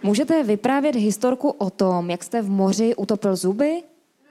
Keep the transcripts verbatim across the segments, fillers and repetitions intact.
Můžete vyprávět historku o tom, jak jste v moři utopil zuby?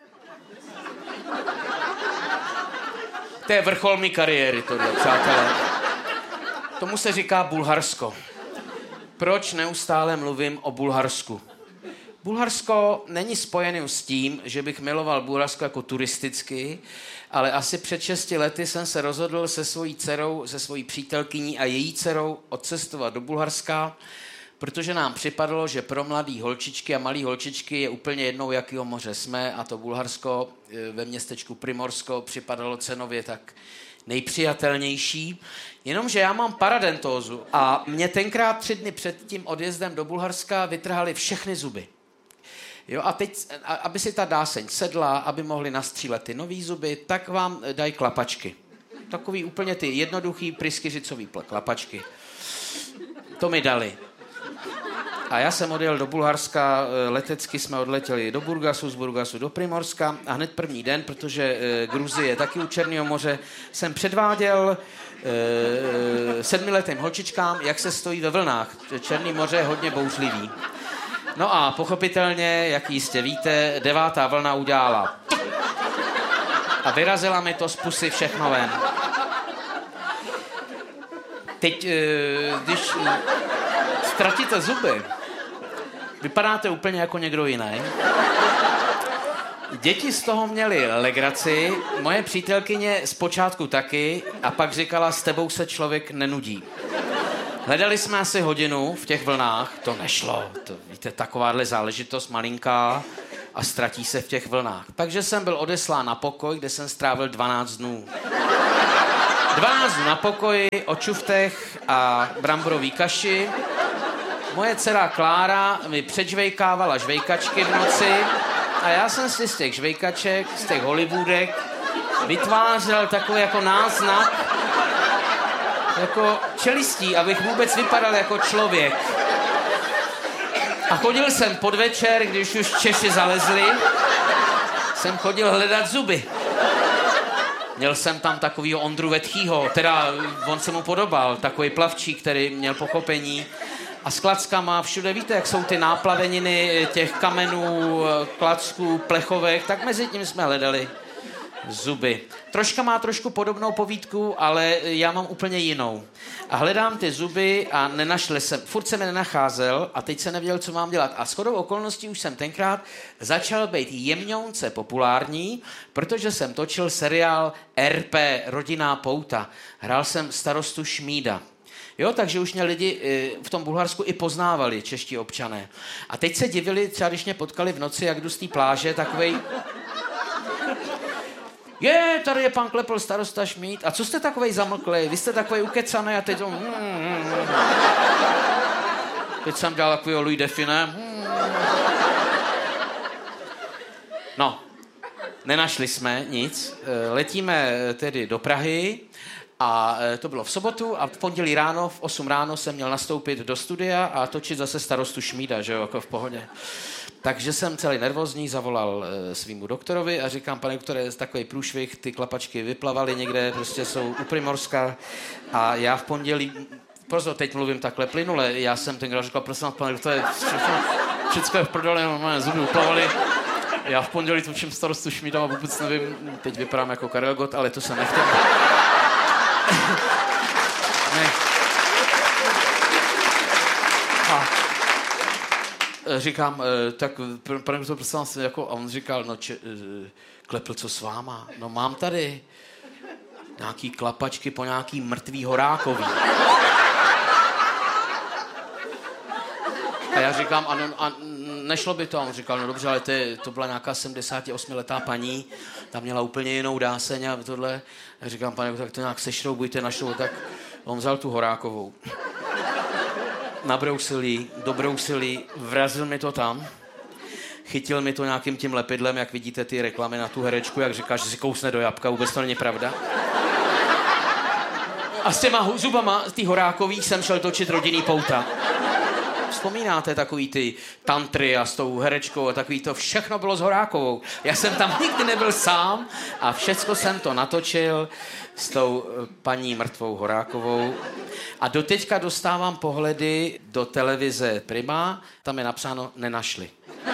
To je vrchol mý kariéry, tohle, přátelé. Tomu se říká Bulharsko. Proč neustále mluvím o Bulharsku? Bulharsko není spojený s tím, že bych miloval Bulharsko jako turisticky, ale asi před šesti lety jsem se rozhodl se svojí dcerou, se svojí přítelkyní a její dcerou odcestovat do Bulharska, protože nám připadalo, že pro mladý holčičky a malý holčičky je úplně jednou, jakýho moře jsme, a to Bulharsko ve městečku Primorsko připadalo cenově tak nejpřijatelnější. Jenomže já mám paradentózu a mě tenkrát tři dny před tím odjezdem do Bulharska vytrhali všechny zuby. Jo, a teď, aby si ta dáseň sedla, aby mohli nastřílet ty nový zuby, tak vám dají klapačky. Takový úplně ty jednoduchý pryskyřicový klapačky. To mi dali. A já jsem odjel do Bulharska, letecky jsme odletěli do Burgasu, z Burgasu do Primorska a hned první den, protože Gruzie je taky u Černého moře, jsem předváděl e, sedmiletým holčičkám, jak se stojí ve vlnách. Černé moře je hodně bouřlivý. No a pochopitelně, jak jistě víte, devátá vlna udělala a vyrazila mi to z pusy všechno ven. Teď, když ztratíte zuby, vypadáte úplně jako někdo jiný. Děti z toho měly legraci, moje přítelkyně zpočátku taky, a pak říkala, s tebou se člověk nenudí. Hledali jsme asi hodinu v těch vlnách, to nešlo, to, víte, takováhle záležitost malinká a ztratí se v těch vlnách. Takže jsem byl odeslán na pokoj, kde jsem strávil dvanáct dnů. dvanáct dnů na pokoji, o čuftech a bramborový kaši. Moje dcera Klára mi předžvejkávala žvejkačky v noci a já jsem si z těch žvejkaček, z těch Hollywoodek vytvářel takový jako náznak jako čelistí, abych vůbec vypadal jako člověk. A chodil jsem podvečer, když už Češi zalezli, jsem chodil hledat zuby. Měl jsem tam takovýho Ondru Vetchýho, teda on se mu podobal, takový plavčík, který měl pochopení. A s klackama, všude víte, jak jsou ty náplaveniny těch kamenů, klacků, plechovek, tak mezi tím jsme hledali zuby. Troška má trošku podobnou povídku, ale já mám úplně jinou. A hledám ty zuby a nenašli jsem, furt jsem je nenacházel a teď se nevěděl, co mám dělat. A shodou okolností už jsem tenkrát začal být jemňounce populární, protože jsem točil seriál R P, Rodinná pouta. Hrál jsem starostu Šmída. Jo, takže už mě lidi v tom Bulharsku i poznávali, čeští občané. A teď se divili, třeba když mě potkali v noci, jak jdu z té pláže, takovej... Je, tady je pan Klepl, starosta Šmíd. A co jste takovej zamlklej? Vy jste takovej ukecaný a teď to... Teď jsem dělal takovýho Louis Define. No, nenašli jsme nic. Letíme tedy do Prahy a to bylo v sobotu a v pondělí ráno, v osm ráno jsem měl nastoupit do studia a točit zase starostu Šmída, že jo, jako v pohodě. Takže jsem celý nervózní, zavolal e, svýmu doktorovi a říkám, pane doktore, takový průšvih, ty klapačky vyplavaly někde, prostě jsou u Primorska a já v pondělí, pozor, teď mluvím takhle plynule, já jsem tenkrát říkal, prosím vás, pane doktore, všechno je v prdeli, no, zuby uplavaly. Já v pondělí točím starostu Šmída a vůbec nevím, teď vypadám jako Karel Gott, ale to se nechtěl. Ne. A říkám, tak pane doktor, prosím vás, jako, a on říkal, no če, Klepl, co s váma? No mám tady nějaký klapačky po nějaký mrtvý horákový. A já říkám, a, no, a nešlo by to. A on říkal, no dobře, ale to, to byla nějaká sedmdesátiosmiletá paní, ta měla úplně jinou dáseň a tohle. A říkám, pane, tak to nějak sešroubujte, našlo, tak on vzal tu horákovou. Nabrousil jí, dobrousil jí, vrazil mi to tam, chytil mi to nějakým tím lepidlem, jak vidíte ty reklamy na tu herečku, jak říká, že si kousne do jabka, vůbec to není pravda. A s těma zubama, ty horákový, jsem šel točit Rodinný pouta. vzpomínáte takový ty tantry a s tou herečkou a takový to, všechno bylo s Horákovou. Já jsem tam nikdy nebyl sám a všecko jsem to natočil s tou paní mrtvou Horákovou. A doteďka dostávám pohledy do televize Prima, tam je napsáno nenašli.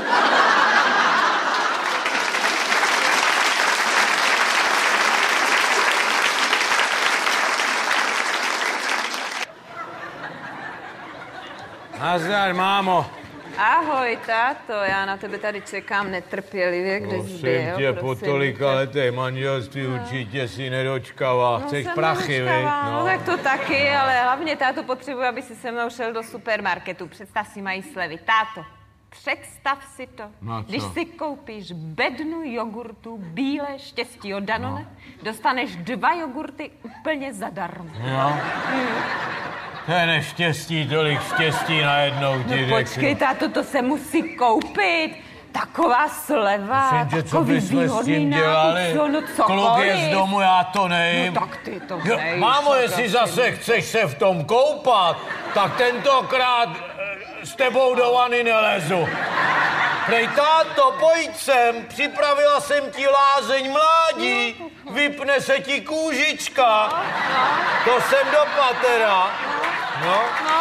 Nazdar, mámo. Ahoj, táto, já na tebe tady čekám netrpělivě, kde jsi byl. Prosím tě, po tolika letech manželství určitě si nedočkala. No, Chceš prachy, viď? No. No. no tak to taky, ale hlavně táto potřebuje, aby si se mnou šel do supermarketu. Představ si, mají slevy. Táto, představ si to. No, když si koupíš bednu jogurtu Bílé štěstí od Danone, no. dostaneš dva jogurty úplně zadarmo. Jo? Hmm. To je neštěstí, tolik štěstí najednou ti No počkej, táto, to se musí koupit. Taková sleva, Myslím, že co takový bychom s tím dělali? Co, no Kluk je z domu, já to nejím. No tak ty to jo, nejím. mámo, jestli zase chceš se v tom koupat, tak tentokrát e, s tebou do vany nelezu. Prej, táto, pojď sem, připravila jsem ti lázeň mládí, vypne se ti kůžička. To jsem do patera. No. No.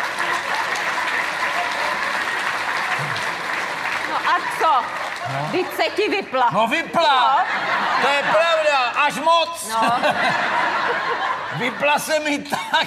No a co? No. Vždyť se ti vypla. No vypla. No. To je pravda, až moc. No. Vypla se mi tak.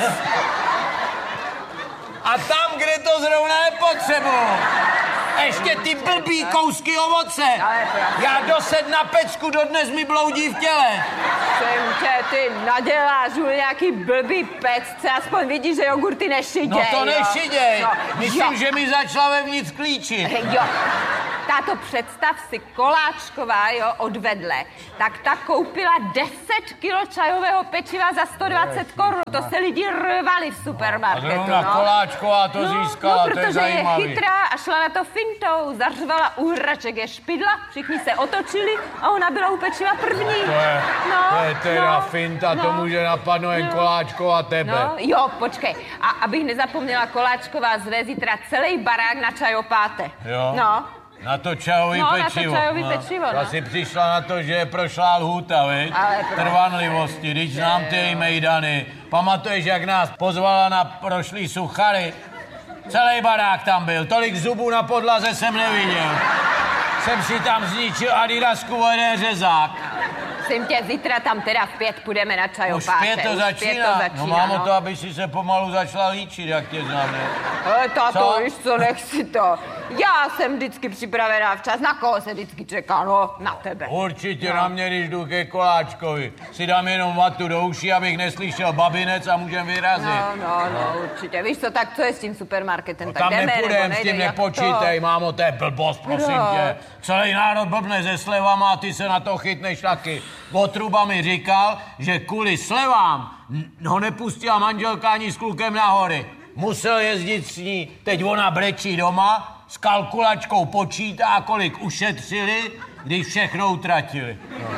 A tam, kde to zrovna nepotřebuji. Ještě ty blbý kousky ovoce. Já dosed na pecku, dodnes mi bloudí v těle. Jsem tě, ty naděláš nějaký blbý pecce, aspoň vidíš, že jogurty nešiděj. No to nešiděj. No. Myslím, jo. že mi začala vevnitř klíčit. Jo. Táto, představ si, Koláčková, jo, odvedle, tak ta koupila deset kilo čajového pečiva za sto dvacet korun. To se lidi rvali v supermarketu, a zrovna no. Koláčková to no, získala, no, to je protože zajímavý. je chytrá a šla na to fintou, zařvala u hraček je špidla, všichni se otočili a ona byla u pečiva první. To je, no, to je teda no, finta, no, to může napadnout jen no, Koláčková tebe. No, jo, počkej. A abych nezapomněla, Koláčková zve zítra celý barák na čajopáte. Jo. No. Na to čajový no, pečivo. Na to čajový no. pečivo, no. Asi přišla na to, že je prošlá lhůta, viď? Ale pro... Trvanlivosti, když znám ty její mejdany. Pamatuješ, jak nás pozvala na prošlý suchary? Celý barák tam byl, tolik zubů na podlaze jsem neviděl. Jsem si tam zničil Adidasku o jeden řezák. Jsem tě, zítra tam teda v pět půjdeme na čajopáte. Už pět to začíná. Pět to začíná, no mámo, no. to, aby si se pomalu začala líčit, jak tě znám, ne? Ale táto, Co? víš co, nech si to. Já jsem vždycky připravená včas. Na koho se vždycky čeká? No, na tebe. Určitě no. na mě, když jdu ke Koláčkovi. Si dám jenom vatu do uší, abych neslyšel babinec a můžem vyrazit. No, no, no, určitě. Víš co, tak co je s tím supermarketem? No, tak tam jdeme, nepůjdem, s tím nepočítej, mámo, to je blbost, prosím no. tě. Celý národ blbne se slevama a ty se na to chytneš taky. Votruba mi říkal, že kvůli slevám ho nepustila manželka ani s klukem na hory. Musel jezdit s ní, teď ona brečí doma, s kalkulačkou počítá, kolik ušetřili, když všechno utratili. No.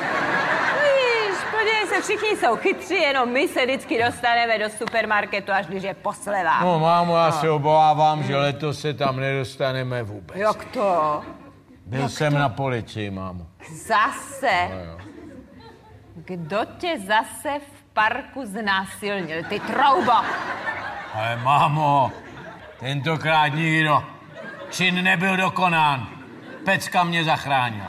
Víš, podívej se, všichni jsou chytří, jenom my se vždycky dostaneme do supermarketu, až když je po slevách. No mámo, já no. se obávám, že letos se tam nedostaneme vůbec. Jak to? Byl Jak jsem to? na policii, mámo. Zase? No, jo. Kdo tě zase v parku znásilnil, ty troubo? Ale mámo, tentokrát nikdo. Čin nebyl dokonán. Pecka mě zachránila.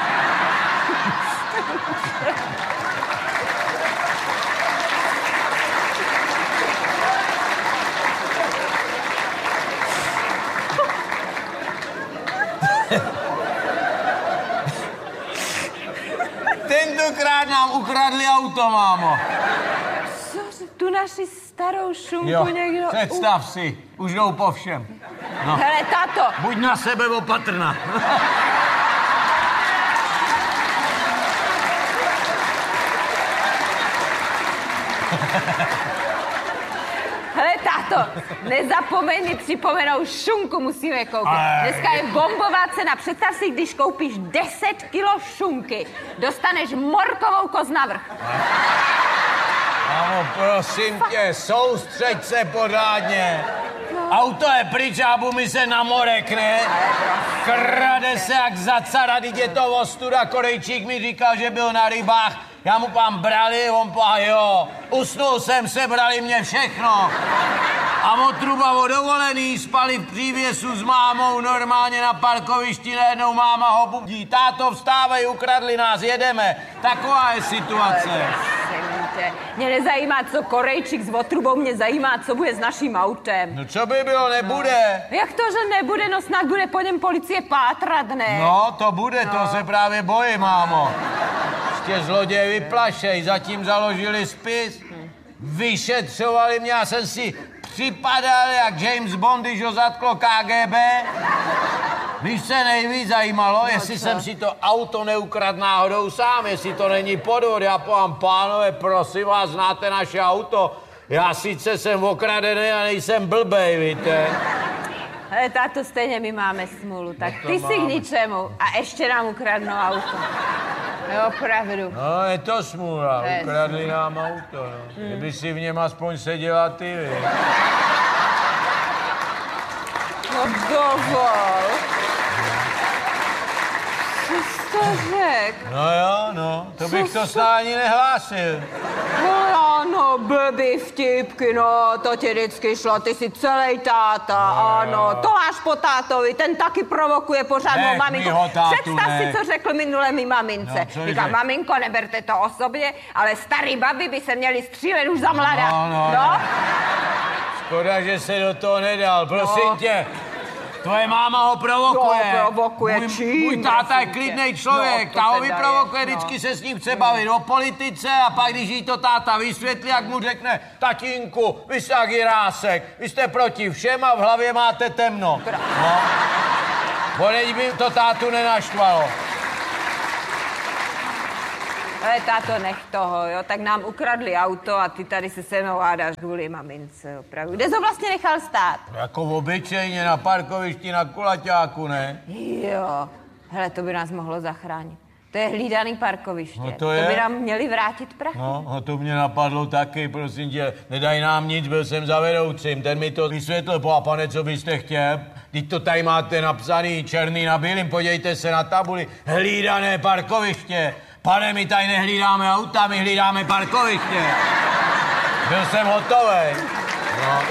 Tentokrát nám ukradli auto, mámo. Co, tu naši starou šunku Jo, někdo... představ si, už jdou po všem. No. Hele, tato. Buď na sebe opatrná. Hele, táto, nezapomeň mi připomenout, šunku musíme koupit. Dneska je bombová cena. Představ si, když koupíš deset kilo šunky, dostaneš morkovou koz navrch. Mámo, prosím tě, soustřeď se pořádně. No. Auto je pryč a bu mi se na morek, ne? Krade se jak za cara, teď je to ostuda. Korejčík mi říkal, že byl na rybách. Já mu pán brali, on pá, jo. Usnul jsem, sebrali mě všechno. A od truba o dovolený spali v přívěsu s mámou normálně na parkovišti, najednou máma ho budí. Táto, vstávej, ukradli nás, jedeme. Taková je situace. Mě nezajímá, co Korejčík s otrubou, mě zajímá, co bude s naším autem. No co by bylo, nebude. No. Jak to, že nebude? No snad bude po něm policie pátrat, ne? No, to bude, no. To se právě bojím, mámo. Ještě zloději vyplašej, zatím založili spis, vyšetřovali mě, já jsem si připadal jak James Bond, když ho zatklo K G B. Víš, se nejvíc zajímalo, no, jestli co? Jsem si to auto neukradl náhodou sám, jestli to není podvod. Já povám, pánové, prosím vás, znáte naše auto? Já sice jsem okradený a nejsem blbej, víte? Ale táto, stejně my máme smůlu, tak no ty si k ničemu a ještě nám ukradnou auto. No, opravdu. No, je to smůla, Bez. ukradli nám auto, no. Hmm. Kdyby si v něm aspoň seděla ty, vy. No dovol. Co jsi to řekl? No jo, no, to Co bych to snad ani nehlásil. No, no, blbý vtipky, no, to ti vždycky šlo, ty jsi celý táta, no, ano, to máš po tátovi, ten taky provokuje pořádnou maminku. Představ ne. si, co řekl minule mi mamince. No, Říká, řek? Maminko, neberte to osobně, ale starý babi by se měli střílet už za mladá. No, no, no. Škoda, že se do toho nedal, prosím no. tě. Tvoje máma ho provokuje. To provokuje můj, čím? Můj táta je klidnej člověk, no, ta ho vyprovokuje, no. Vždycky se s ním chce bavit o politice a pak, když jí to táta vysvětlí, jak mu řekne, tatínku, vy jste jak Jirásek, vy jste proti všem a v hlavě máte temno. No. Boleď by to tátu nenaštvalo. Ale táto, nech toho, jo, tak nám ukradli auto a ty tady se se mnou hádáš kvůli mamince, opravdu. Kde jsi ho vlastně nechal stát? Jako obyčejně na parkovišti na kulaťáku, ne? Jo, hele, to by nás mohlo zachránit. To je hlídaný parkoviště. No to, to by nám měli vrátit prachy. No, a to mě napadlo taky, prosím tě, nedaj nám nic, byl jsem za vedoucím, ten mi to vysvětlil, po a pane, co byste chtěl? Teď to tady máte napsaný černý na bílým, podívejte se na tabuli, hlídané parkoviště. Pane, my tady nehlídáme auta, my hlídáme parkoviště. Byl jsem hotovej. No.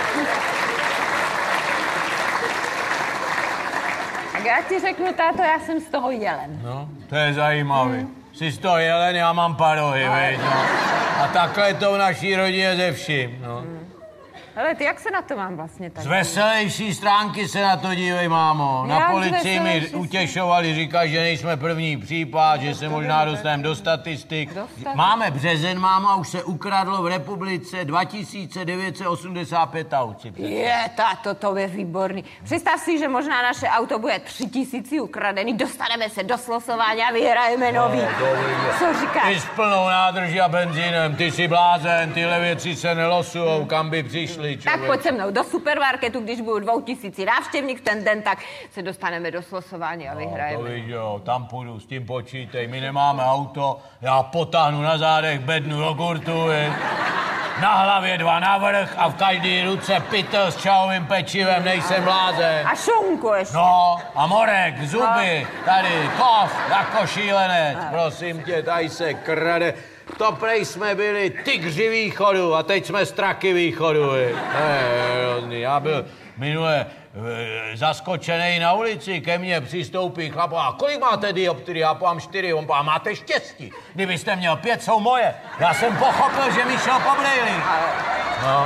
Tak já ti řeknu, táto, já jsem z toho jelen. No, to je zajímavý. Hmm. Jsi z toho jelen, já mám parohy, veď, no. A takhle to v naší rodině ze vším, no. Hmm. Ale ty, jak se na to mám vlastně tak? Z veselější stránky se na to dívej, mámo. Na Já policii mi utěšovali, říkají, že nejsme první případ, že se možná dostaneme do statistik. Dostat? Máme březen, mámo, a už se ukradlo v republice dva tisíce devět set osmdesát pět aut. Je, táto, to je výborný. Představ si, že možná naše auto bude tři tisíci ukradený, dostaneme se do slosování a vyhrajeme nový. No, co říkáš? Ty s plnou nádrží a benzínem, ty jsi blázen, tyhle věci se nelosujou, kam by přišli. Člověk. Tak pojď se mnou do supermarketu, když budou dvou tisíci návštěvník ten den, tak se dostaneme do slosování a vyhrajeme. No, to víš, jo, tam půjdu, s tím počítej, my nemáme auto, já potáhnu na zádech bednu jogurtu, je. Na hlavě dva navrch a v každý ruce pytel s čajovým pečivem, nejsem blázen. A šunku ještě. No, a morek, zuby, no. Tady, kov, jako šílenec, no. Prosím tě, tady se krade. To prej jsme byli tygři východu a teď jsme straky východu. Ne, já byl minule e, zaskočený na ulici, ke mně přistoupí chlap a kolik máte dioptrii? Já povám čtyři, on povám, máte štěstí. Kdybyste měl pět, jsou moje. Já jsem pochopil, že mi šel po brejli. No.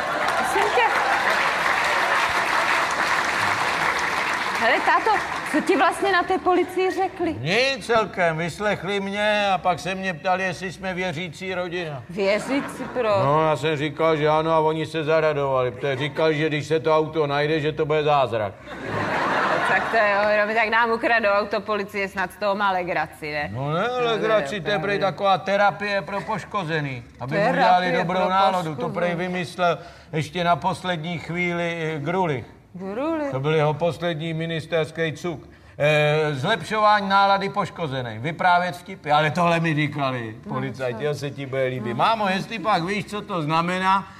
Hele, táto, co ti vlastně na té policii řekli? Nic celkem, vyslechli mě a pak se mě ptali, jestli jsme věřící rodina. Věřící pro? No, já jsem říkal, že ano a oni se zaradovali, protože říkali, že když se to auto najde, že to bude zázrak. Tak to je, tak nám ukradou auto, policie snad z toho má legraci, ne? No ne, legraci, to je prej taková terapie pro poškozený, aby mu dělali dobrou náladu. To prej vymyslel ještě na poslední chvíli Grulich. Grulich? To byl jeho poslední ministerský cuk. E, zlepšování nálady poškozený, vyprávět vtipy, ale tohle mi říkali policajti, no, se ti bude líbit. No. Mámo, jestli pak víš, co to znamená,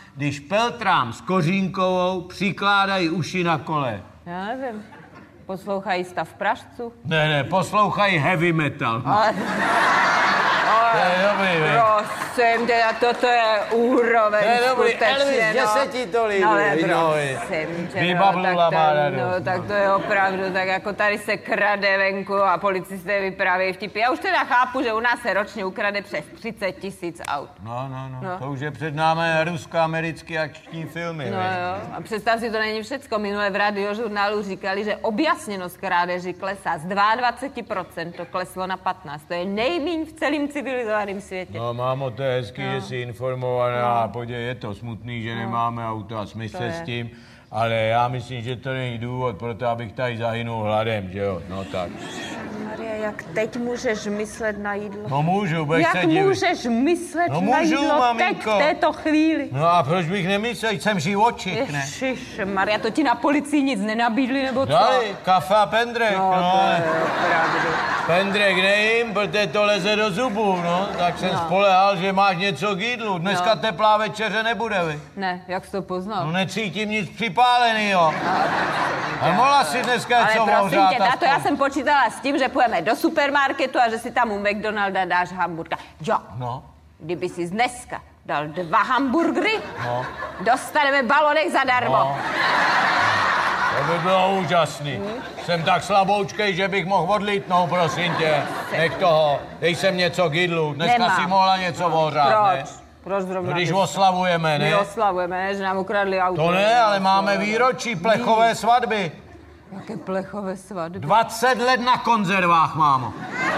když peltrám s Kořínkovou přikládají uši na kole? Já nevím. Poslouchají Stav pražců? Ne, ne, poslouchají heavy metal. Ale... To je dobrý, ne? Prosím, teda toto je úroveň. To je dobrý, skutečně, Elvis, že se ti to líbí. No, ale no, prosím tě, Vybablula no, tak, má to, radost, no, tak to je opravdu, tak jako tady se krade venku a policisté vyprávějí vtipy. Já už teda chápu, že u nás se ročně ukrade přes třicet tisíc aut. No, no, no, No. to už je před námi rusko-americký akční filmy. No veď. jo, a představ si, to není všecko. Minule v radiožurnálu říkali, že objasněnost krádeží klesá. Z dvacet dva procent to kleslo na patnáct. To je nejmíň v celém civilizovaném světě. No, mámo, to je hezký, No. že jsi informovaná, no. Podě, je to smutný, že no. nemáme auto a smysl se s tím, ale já myslím, že to není důvod pro to, abych tady zahynul hladem, že jo, no tak. Maria, jak teď můžeš myslet na jídlo? No můžu, budeš Jak se divit. můžeš myslet No na můžu, jídlo maminko. teď, v této chvíli? No a proč bych nemyslel, jsem živočich, ne? Ježiš, Maria, to ti na policii nic nenabídli, nebo co? Dali, kafe a pendrek, No, no, to ale je opravdu. pendrek nejím, protože to leze do zubů, no, tak jsem No. spolehal, že máš něco k jídlu. Dneska No. teplá večeře nebude, vy. Ne, jak jsi to poznal? No necítím nic připálenýho. A mohla si dneska Ale co prosím ohřát tě, tato, aspoň. já jsem počítala s tím, že půjdeme do supermarketu a že si tam u McDonalda dáš hamburka. Jo, No, kdyby si dneska dal dva hamburgery, no, dostaneme balonek zadarmo. no. To by bylo úžasný. Hmm. Jsem tak slaboučkej, že bych mohl odlítnout, prosím tě. Nech toho, dej sem něco k jídlu. Dneska Nemám. si mohla něco ohřát, ne? Proč? Proč zrovna No, když dneska? oslavujeme, My ne? oslavujeme, ne, že nám ukradli auto. To ne, ale máme výročí plechové svatby. Jaké plechové svatby. dvacet let na konzervách, mámo.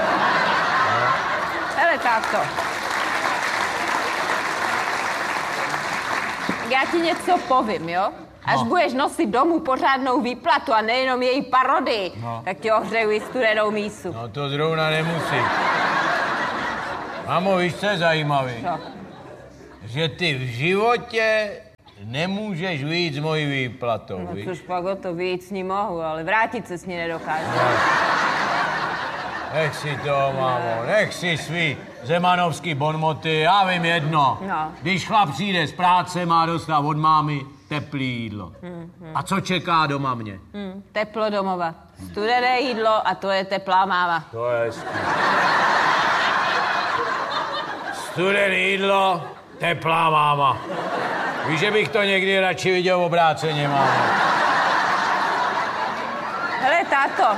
Hele, táto. Já ti něco povím, jo? Až No. budeš nosit domů pořádnou výplatu a nejenom její parodii, No. tak ti ohřeju i studenou mísu. No to zrovna nemusí. Mámo, víš, co je zajímavý? No. Že ty v životě nemůžeš vyjít s mojí výplatou, No víš? což pak o to víc s ní mohu, ale vrátit se s ní nedokážu. Nech si to, mámo, nech si svý zemanovský bonmoty, já vím jedno. No. Když chlap přijde z práce, má dostat od mámy teplý jídlo. A co čeká doma mě? Hm, teplo domova. Studené jídlo a to je teplá máma. To je hezký. Studené jídlo, teplá máma. Víš, že bych to někdy radši viděl obráceně, máma. Hele, táto.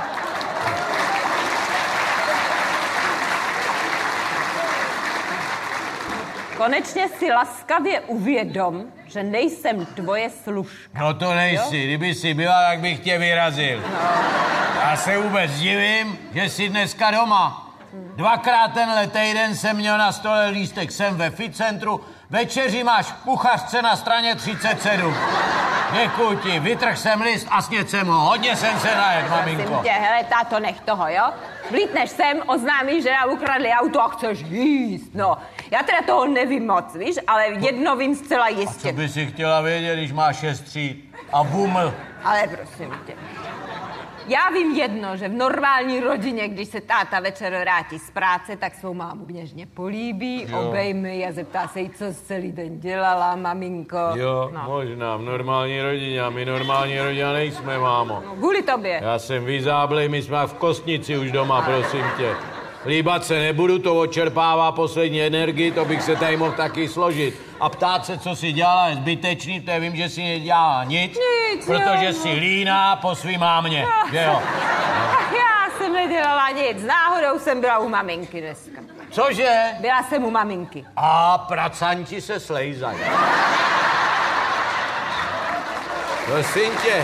Konečně si laskavě uvědom, že nejsem tvoje služka. No to nejsi, Jo? kdyby si byla, tak bych tě vyrazil. Já se vůbec divím, že jsi dneska doma. Dvakrát tenhle týden jsem měl na stole lístek sem ve Ficentru, večeři máš v kuchařce na straně třicet sedm. Děkuji ti, vytrh jsem list a sněd jsem ho. Hodně jsem se najet, maminko. Prosím tě, hele, táto, nech toho, jo? Vlítneš sem, oznámíš, že nám ukradli auto a chceš jíst, no. Já teda toho nevím moc, víš, ale jedno vím zcela Co jistě. by si chtěla vědět, když máš šest tříd a buml? Ale prosím tě. Já vím jedno, že v normální rodině, když se táta večer vrátí z práce, tak svou mámu něžně políbí, Jo. obejme ji a zeptá se jí, co jsi celý den dělala, maminko. Jo, No. možná, v normální rodině, a my normální rodina nejsme, mámo. No, kvůli tobě. Já jsem vyzáblej, my jsme v kostnici už doma, prosím tě. Líbat se nebudu, to odčerpává poslední energii, to bych se tady mohl taky složit. A ptát se, co si dělala, je zbytečný, to je, vím, že si nedělala nic, Nic, protože jo. si líná po svý mámě, že jo? Ach, já jsem nedělala nic, náhodou jsem byla u maminky dneska. Cože? Byla jsem u maminky. A pracanti se slejzají. Prosím tě.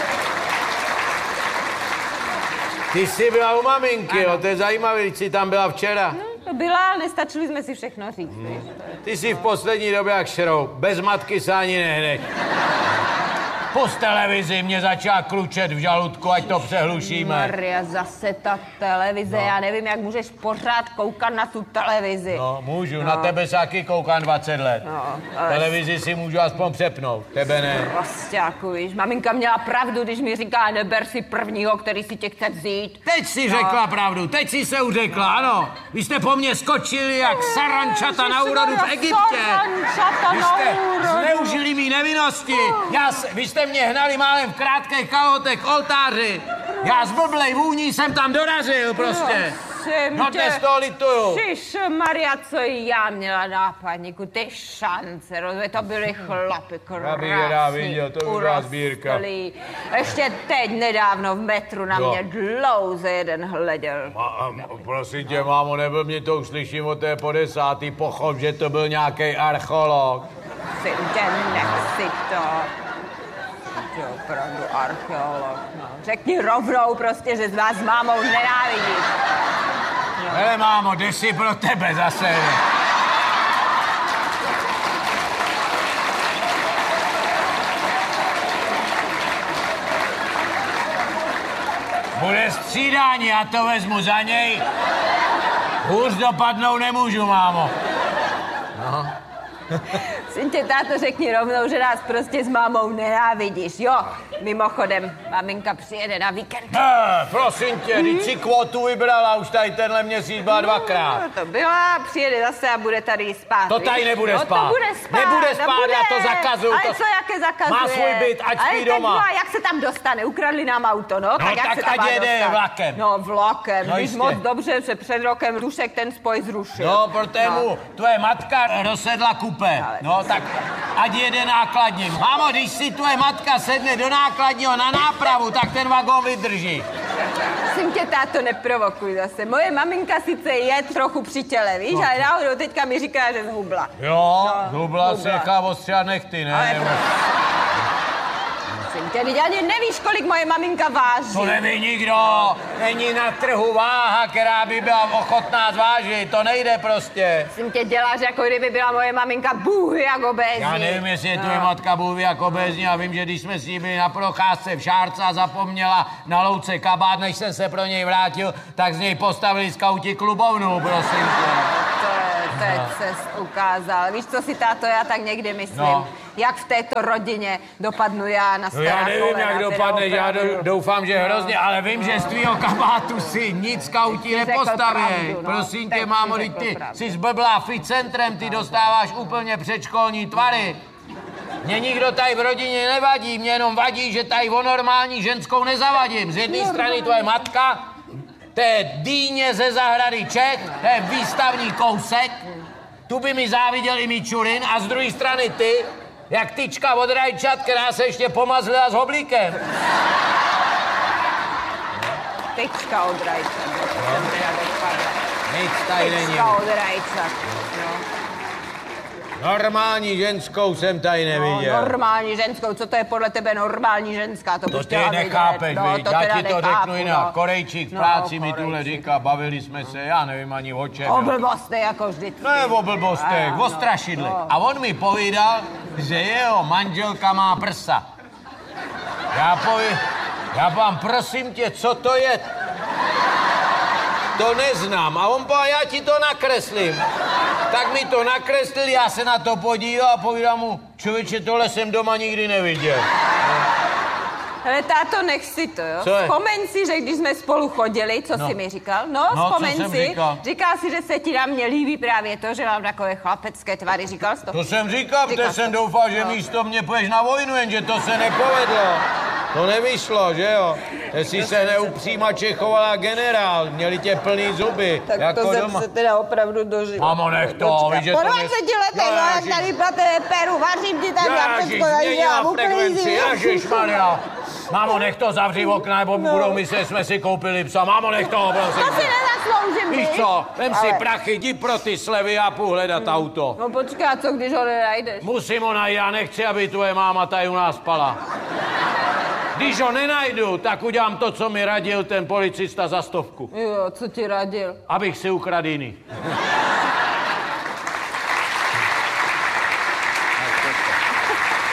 Ty jsi byla u maminky, jo, to je zajímavé, když jsi tam byla včera. No, to byla, ale nestačili jsme si všechno říct. víš. Ty jsi v poslední době jak šrou, bez matky se ani nehneš. Pust televizi, mě začal klučet v žaludku, ať to přehlušíme. Maria, zase ta televize, no. Já nevím, jak můžeš pořád koukat na tu televizi. No, můžu, no. Na tebe se taky koukám dvacet let. No, ale... Televizi si můžu aspoň přepnout, tebe ne. Prostěku, víš, maminka měla pravdu, když mi říká, neber si prvního, který si tě chce vzít. Teď si no. řekla pravdu, teď si se uřekla, ano. Vy jste po mně skočili jak sarančata na úrodu v Egyptě. Sarančata Vy na jste úrodu. zneužili mý nevinnosti. Já, vy jste mě hnali málem v krátkých kalhotech k oltáři. Já z blblej vůní jsem tam dorazil prostě. No dnes to lituju. Šiš, Maria, co já měla nápadníku, ty šance, rozumím, to byly chlapy krásný, já viděl, to byla sbírka. Ještě teď nedávno v metru na jo. mě dlouze jeden hleděl. Ma, prosím tě, mámo, nebyl mě to už slyším od té po desátý pochop, že to byl nějaký archeolog. Syn tě, nechci to. To je opravdu archeolog, no. Řekni rovnou prostě, že s vás s mámou nenávidíš. No. Hele, mámo, jde si pro tebe zase. Bude střídání, já to vezmu za něj. Hůř dopadnou nemůžu, mámo. No. Syn tě, táto, řekni rovnou, že nás prostě s mámou nenávidíš, jo? Mimochodem, maminka přijede na víkend. Ne, prosím tě, když si kvotu vybrala, už tady tenhle měsíc byla dvakrát. No, to byla, přijede zase a bude tady spát. To tady nebude no, spát. To bude spát. Nebude spát, nebude. já to zakazuju. Ale to... co, jaké zakazuje? Má svůj byt, ať spí doma. Ale jak se tam dostane? Ukradli nám auto, no? No tak, jak tak se tam ať jede dostat? vlakem. No, vlakem. No, Víš jistě. moc dobře, že před rokem Rušek ten spoj zrušil. No, protože mu no. tvoje matka rozsedla kupé. Ale... No, tak ať jede nákladním. Mámo, když si tvoje matka sedne do nákladního na nápravu, tak ten vagón vydrží. Prosím tě, táto, neprovokuj zase. Moje maminka sice je trochu při těle, víš, no. ale náhodou teďka mi říká, že zhubla. Jo, no, zhubla se nechá ostřihat nechty, ne? Ale Nebo... prosím tě, teď ani nevíš, kolik moje maminka váží. To neví nikdo. Není na trhu váha, která by byla ochotná zvážit. To nejde prostě. Prosím tě, děláš, jako kdyby byla moje maminka bůhy jak obézní. Já nevím, jestli je no. tvoje matka bůhy jak obézní. A vím, že když jsme s ní byli na procházce v Šárce a zapomněla na louce kabát, než jsem se pro něj vrátil, tak z něj postavili skauti klubovnu, prosím tě. To je, teď ses ukázal. Víš, co si, táto, já tak někdy myslím? No. Jak v této rodině dopadnu já na stará No já nevím, kolena, jak dopadne, já doufám, že hrozně, ale vím, že z tvýho kabátu si nic skauti nepostaví. No. Prosím tě, mámo, teď ty jsi zblblá ficentrem, ty dostáváš úplně předškolní tvary. Mně nikdo tady v rodině nevadí, mě jenom vadí, že tady o normální ženskou nezavadím. Z jedné strany tvoje matka, to je dýně ze zahrady Čech, to je výstavní kousek, tu by mi záviděl i Mičurin, a z druhé strany ty, jak tyčka od rajčat, která se ještě pomazlila s hoblíkem. Tyčka od rajčat. Nic tady není. Tyčka od rajčat. No. Normální ženskou jsem tady neviděl. No, normální ženskou, co to je podle tebe normální ženská? To, To ty nechápeš, no, viď? to Já teda ti to nechápu, řeknu jinak. no. Korejčík v No, práci mi Korejčík. tuhle říká, bavili jsme se, já nevím ani o čem. O blbostech jako vždycky. Ne o blbostech, Ano, o strašidlech. no. A on mi povídal, že jeho manželka má prsa. Já poví, já vám prosím tě, co to je? To neznám. A on povedal, já ti to nakreslím. Tak mi to nakreslil, já se na to podíval a povídám mu, člověče, tohle jsem doma nikdy neviděl. Ale táto, nech si to, jo? Co je? Vzpomeň si, že když jsme spolu chodili, co No. jsi mi říkal? No, No, vzpomeň co jsem si. říkal? Říkal si, že se ti na mě líbí právě to, že mám takové chlapecké tvary. Říkal jsi to? To jsem říkal, Říkal protože jsem jsi. doufal, že No. místo mě půjdeš na vojnu, jenže to se nepovedlo. To nevyšlo, že jo? Jestli se neupřímače chovala generál, měli tě plný zuby, Tak jako to jsem doma. se teda opravdu dožil. Mamo, nech to, víš, že Po to... dvaceti letech, no, jak tady platé peru, vařím ti tady a Ježiš, všechno tady změnila dělám, frekvenci, uklízím. ježišmarja. Mámo, nech to, zavři okna, nebo No. budou myslet, že jsme si koupili psa. Mámo, nech to, prosím. To si nezasloužím, Víš víš? co, vem si Ale- prachy, jdi pro ty slevy a půjdu hledat auto. No počkej, a co když ho nenajdeš? Musím ho najít, já nechci, aby tvoje máma tady u nás spala. Když ho nenajdu, tak udělám to, co mi radil ten policista za stovku. Jo, co ti radil? Abych si ukradl jiný.